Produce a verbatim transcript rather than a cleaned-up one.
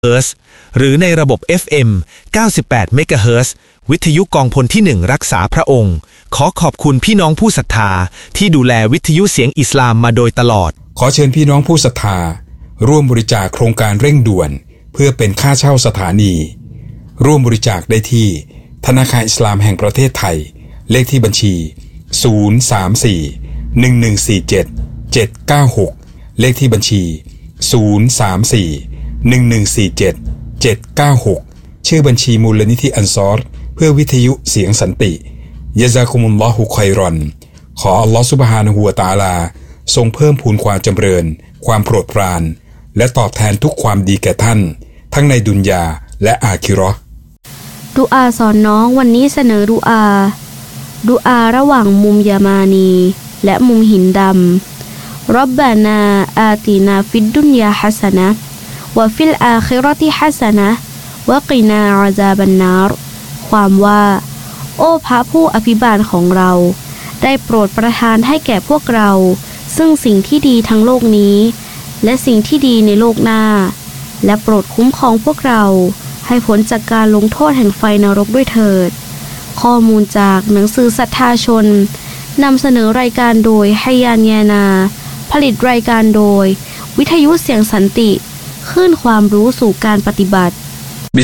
เฮิรตซ์ หรือในระบบ เอฟ เอ็ม เก้าสิบแปด เมกะเฮิรตซ์ วิทยุกองพลที่หนึ่งรักษาพระองค์ขอขอบคุณพี่น้องผู้ศรัทธาที่ดูแลวิทยุเสียงอิสลามมาโดยตลอดขอเชิญพี่น้องผู้ศรัทธาร่วมบริจาคโครงการเร่งด่วนเพื่อเป็นค่าเช่าสถานีร่วมบริจาคได้ที่ธนาคารอิสลามแห่งประเทศไทยเลขที่บัญชีศูนย์ สาม สี่ หนึ่ง หนึ่ง สี่ เจ็ด เจ็ด เก้า หกเลขที่บัญชีศูนย์ สาม สี่ หนึ่ง หนึ่ง สี่ เจ็ด เจ็ด เก้า หกชื่อบัญชีมูลนิธิอันซอรเพื่อวิทยุเสียงสันติยะซากุมุลลอฮุค็อยรอนขออัลลอฮฺซุบฮานะฮูวะตะอาลาทรงเพิ่มพูนความจำเริญความโปรดปรานและตอบแทนทุกความดีแก่ท่านทั้งในดุนยาและอาคิเราะห์ดุอาสอนน้องวันนี้เสนอดุอาดุอาระหว่างมุมยามานีและมุมหินดำร็อบบานาอาตินาฟิดดุนยาฮัสนะวะฟิลอาคิเราะติฮัสนะวะกินาอาซาบันนารความว่าโอ้พระผู้อภิบาลของเราได้โปรดประทานให้แก่พวกเราซึ่งสิ่งที่ดีทั้งโลกนี้และสิ่งที่ดีในโลกหน้าและโปรดคุ้มครองพวกเราให้พ้นจากการลงโทษแห่งไฟนรกด้วยเถิดข้อมูลจากหนังสือศรัทธาชนนำเสนอรายการโดยไฮยานยานาผลิตรายการโดยวิทยุเสียงสันติคลื่นความรู้สู่การปฏิบัติ